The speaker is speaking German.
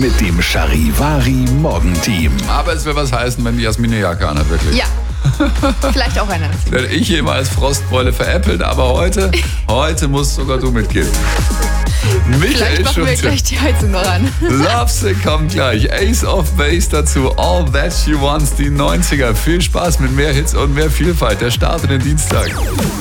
mit dem Charivari Morgenteam. Aber es will was heißen, wenn die Jasmin eine Jacke anhat, wirklich. Ja. Vielleicht auch einer. Werde ich hier mal als Frostbeule veräppelt, aber heute musst sogar du mitgehen. Michael Vielleicht machen wir Schulte. gleich die Heizung noch an. Lovesick kommt gleich. Ace of Base dazu. All That She Wants, die 90er. Viel Spaß mit mehr Hits und mehr Vielfalt. Der Start in den Dienstag.